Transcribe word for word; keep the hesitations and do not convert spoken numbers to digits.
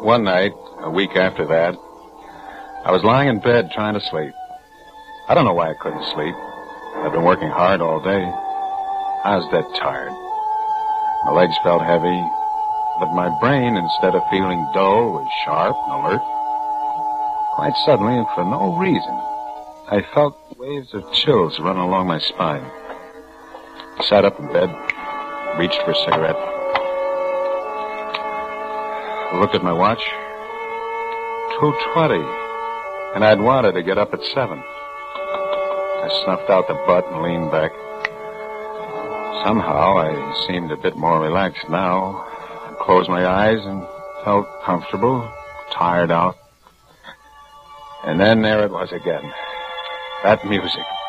One night, a week after that, I was lying in bed trying to sleep. I don't know why I couldn't sleep. I'd been working hard all day. I was dead tired. My legs felt heavy, but my brain, instead of feeling dull, was sharp and alert. Quite suddenly, and for no reason, I felt waves of chills run along my spine. I sat up in bed, reached for a cigarette. I looked at my watch. two twenty, and I'd wanted to get up at seven. I snuffed out the butt and leaned back. Somehow, I seemed a bit more relaxed now. I closed my eyes and felt comfortable, tired out. And then there it was again. That music.